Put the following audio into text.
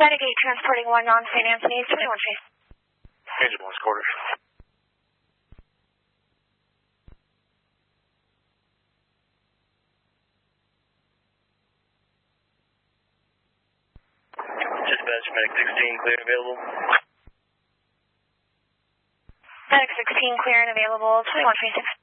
Medic 8 transporting 1 on St. Anthony's, 21 Chase. Angel Morse quarters. Dispatch, Medic 16, clear and available. Medic 16, clear and available, 21 Chase.